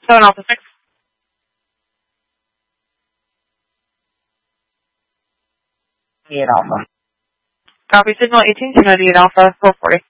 7 Alpha 6. Alpha. Copy signal 18 298 Alpha 440.